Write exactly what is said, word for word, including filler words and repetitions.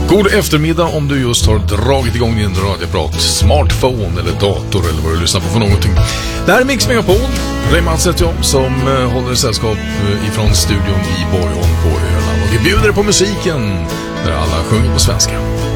God eftermiddag om du just har dragit igång din radioapparat, smartphone eller dator eller vad du lyssnar på för någonting. Det här är Mix Megapol. Raymond heter jag som håller sällskap ifrån studion i Borgholm på Öland. Och vi bjuder på musiken där alla sjunger på svenska.